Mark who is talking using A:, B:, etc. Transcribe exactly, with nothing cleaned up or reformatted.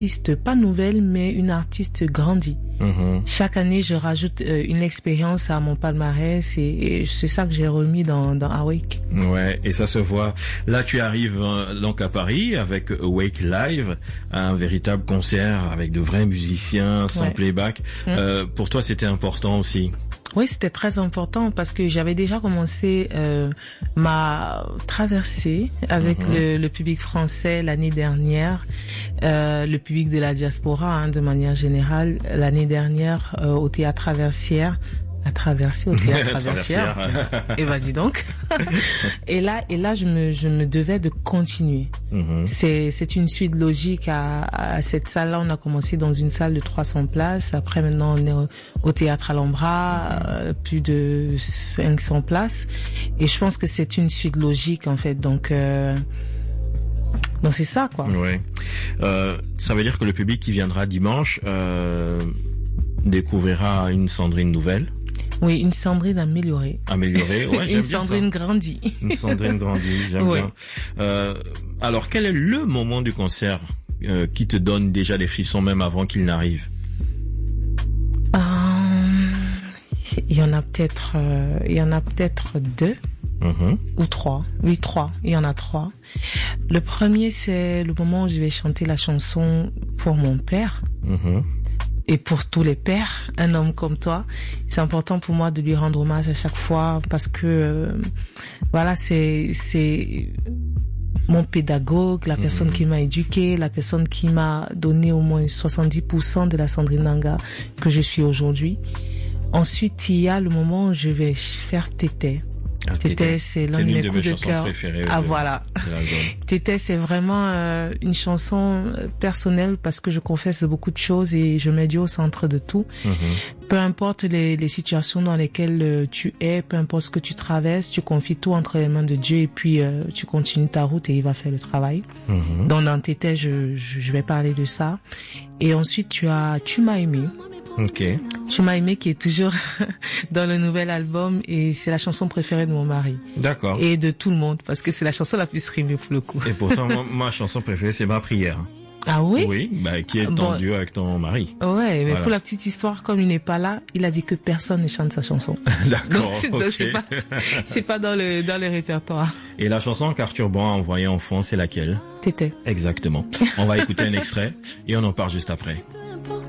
A: artiste, pas nouvelle, mais une artiste grandie.
B: Mm-hmm.
A: Chaque année, je rajoute euh, une expérience à mon palmarès et, et c'est ça que j'ai remis dans, dans Awake.
B: Ouais, et ça se voit. Là, tu arrives euh, donc à Paris avec Awake Live, un véritable concert avec de vrais musiciens, sans
A: ouais.
B: playback. Mm. Euh, pour toi, c'était important aussi?
A: Oui, c'était très important parce que j'avais déjà commencé euh, ma traversée avec mm-hmm. le, le public français l'année dernière, euh, le public de la diaspora hein, de manière générale l'année dernière euh, au Théâtre Traversière. À traverser au Théâtre Traversière. Et bah dis donc. et là, et là, je me, je me devais de continuer. Mm-hmm. C'est, c'est une suite logique à, à cette salle-là. On a commencé dans une salle de trois cents places. Après, maintenant, on est au, au Théâtre Alhambra, euh, plus de cinq cents places. Et je pense que c'est une suite logique, en fait. Donc, euh, donc c'est ça, quoi.
B: Ouais. Euh, ça veut dire que le public qui viendra dimanche, euh, découvrira une Sandrine nouvelle.
A: Oui, une Sandrine améliorée.
B: Améliorée, ouais, j'aime
A: une
B: bien
A: Sandrine
B: ça.
A: grandie.
B: Une Sandrine grandie, j'aime
A: ouais.
B: bien. Euh, alors, quel est le moment du concert euh, qui te donne déjà des frissons même avant qu'il n'arrive?
A: euh, Il y en a peut-être, euh, il y en a peut-être deux.
B: Mm-hmm.
A: Ou trois. Oui, trois. Il y en a trois. Le premier, c'est le moment où je vais chanter la chanson pour mon père.
B: Mm-hmm.
A: Et pour tous les pères, un homme comme toi, c'est important pour moi de lui rendre hommage à chaque fois parce que euh, voilà, c'est c'est mon pédagogue, la personne mmh. qui m'a éduqué, la personne qui m'a donné au moins soixante-dix pour cent de la Sandrine Nanga que je suis aujourd'hui. Ensuite, il y a le moment où je vais faire Tété.
B: Ah,
A: Tété, c'est l'un de mes coups de cœur. Ah
B: de,
A: voilà. Tété, c'est vraiment euh, une chanson personnelle parce que je confesse beaucoup de choses et je mets Dieu au centre de tout. Mm-hmm. Peu importe les, les situations dans lesquelles tu es, peu importe ce que tu traverses, tu confies tout entre les mains de Dieu et puis euh, tu continues ta route et il va faire le travail. Mm-hmm. Donc dans Tété, je, je, je vais parler de ça. Et ensuite, tu as Tu m'as aimé.
B: Ok.
A: Tu m'as aimé qui est toujours dans le nouvel album et c'est la chanson préférée de mon mari.
B: D'accord.
A: Et de tout le monde parce que c'est la chanson la plus streamée pour le coup.
B: Et pourtant, moi, ma chanson préférée, c'est Ma prière.
A: Ah oui?
B: Oui, bah, qui est en bon, duo avec ton mari.
A: Ouais, mais voilà. Pour la petite histoire, comme il n'est pas là, il a dit que personne ne chante sa chanson.
B: D'accord.
A: Donc,
B: okay.
A: donc c'est pas, c'est pas dans le, dans le répertoire.
B: Et la chanson qu'Arthur Bon a envoyée en fond, c'est laquelle?
A: Tété.
B: Exactement. On va écouter un extrait et on en parle juste après.